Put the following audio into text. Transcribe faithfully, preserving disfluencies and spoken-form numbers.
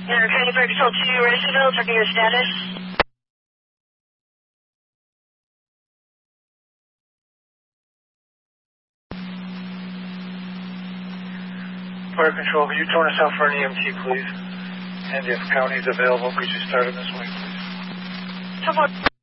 Yeah, County Fire Control two, Raceville, checking your status. Fire Control, will you turn us out for an E M T, please? And if county is available, could you start in this way, please? Come on.